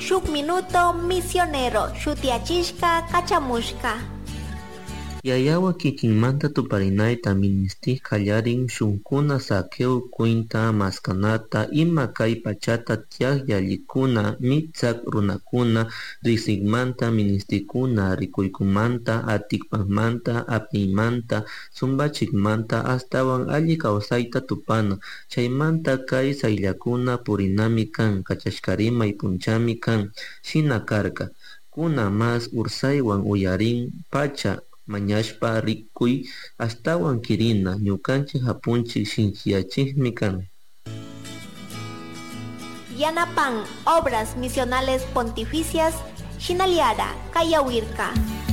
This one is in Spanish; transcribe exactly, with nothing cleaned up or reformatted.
shuk minuto misionero shutiachishka kachamushka. Yayawa kikinmanta tuparinayta ministij kallarin shunkuna saqueo cuenta maskanata ima kay pachata tiyak yallikuna mitzak runakuna risigmanta ministikuna rikuykumanta atikpamanta apiymanta sumbachikmanta astawan alli kawsayta tupana chaymanta kay sayllakuna purinami kan kachashkarimay punchami kan shina karka kuna mas ursaywan uyarin pacha mañashpa rikuy astawan kirina ñukanchik hapunchik shinchiyachikmi kan. Yanapan obras misionales pontificias shinaliara kayawirka.